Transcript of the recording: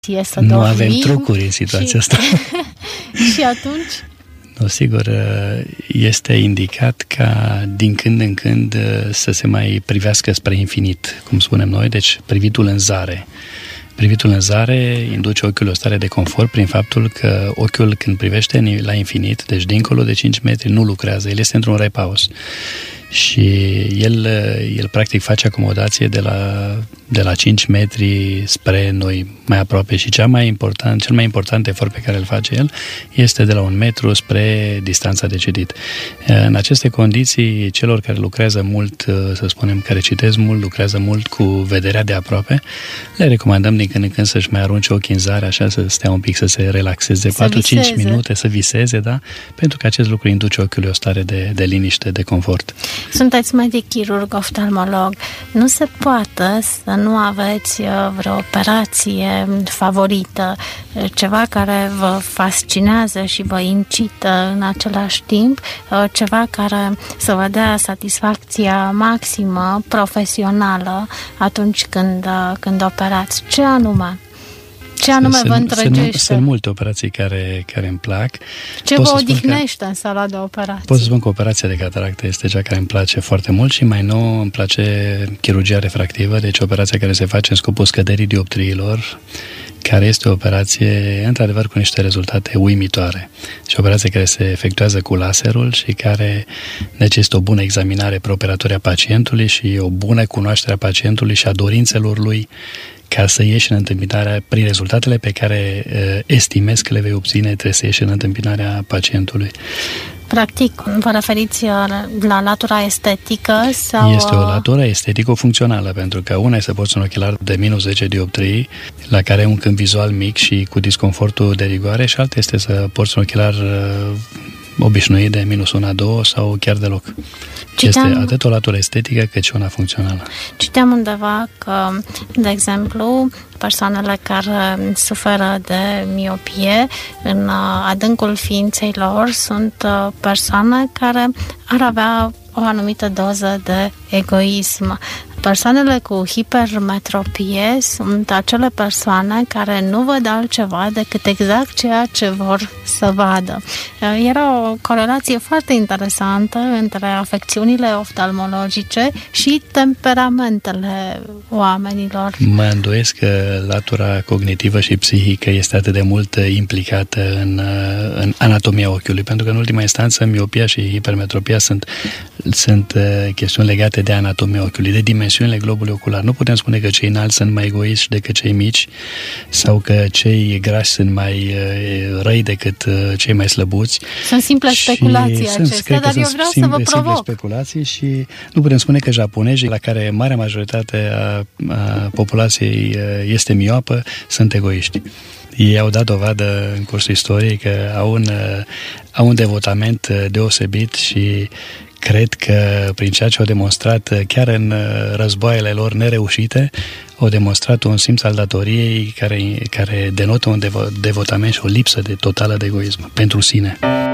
Nu avem trucuri în situația asta. Și atunci? No, sigur, este indicat ca din când în când să se mai privească spre infinit, cum spunem noi, deci privitul în zare. Privitul în zare induce ochiul o stare de confort prin faptul că ochiul când privește la infinit, deci dincolo de 5 metri, nu lucrează, el este într-un repaus. Și el practic face acomodație de la 5 metri spre noi mai aproape și cel mai important efort pe care îl face el este de la 1 metru spre distanța de citit. În aceste condiții, celor care lucrează mult, să spunem, care citesc mult, lucrează mult cu vederea de aproape, le recomandăm din când în când să-și mai arunce ochii în zare, așa să stea un pic, să se relaxeze, 4-5 minute, să viseze, da? Pentru că acest lucru induce ochiului o stare de liniște, de confort. Sunteți medic chirurg, oftalmolog. Nu se poate să nu aveți vreo operație favorită, ceva care vă fascinează și vă incită în același timp, ceva care să vă dea satisfacția maximă profesională atunci când operați. Ce anume? Ce anume vă întregește? Sunt multe operații care îmi plac. Ce vă odihnește în sala de operații? Pot să spun că operația de cataractă este cea care îmi place foarte mult și mai nou îmi place chirurgia refractivă, deci operația care se face în scopul scăderii dioptriilor, care este o operație, într-adevăr, cu niște rezultate uimitoare. Și o operație care se efectuează cu laserul și care necesită o bună examinare preoperatorie a pacientului și o bună cunoaștere a pacientului și a dorințelor lui, ca să ieși în întâmpinarea, prin rezultatele pe care estimezi că le vei obține, trebuie să ieși în întâmpinarea pacientului. Practic, vă referiți la latura estetică? Sau... Este o latură estetico-funcțională, pentru că una e să porți un ochelar de minus 10 dioptrii, la care ai un câmp vizual mic și cu disconfortul de rigoare, și alta este să porți un ochelar obișnuit de minus 1-2 sau chiar deloc. Este atât o latură estetică cât și una funcțională. Citeam undeva că, de exemplu, persoanele care suferă de miopie în adâncul ființei lor sunt persoane care ar avea o anumită doză de egoism. Persoanele cu hipermetropie sunt acele persoane care nu văd altceva decât exact ceea ce vor să vadă. Era o corelație foarte interesantă între afecțiunile oftalmologice și temperamentele oamenilor. Mă îndoiesc că latura cognitivă și psihică este atât de mult implicată în anatomia ochiului, pentru că în ultima instanță miopia și hipermetropia sunt chestiuni legate de anatomia ochiului, de dimensiunile globului ocular. Nu putem spune că cei înalți sunt mai egoiști decât cei mici sau că cei grași sunt mai răi decât cei mai slăbuți. Sunt simple speculații acestea, dar eu vreau să vă provoc. Simple speculații și nu putem spune că japonezii, la care marea majoritate a populației este miopă, sunt egoiști. Ei au dat dovadă în cursul istoriei că au un devotament deosebit și cred că prin ceea ce au demonstrat chiar în războaiele lor nereușite, au demonstrat un simț al datoriei care denotă un devotament și o lipsă totală de egoism pentru sine.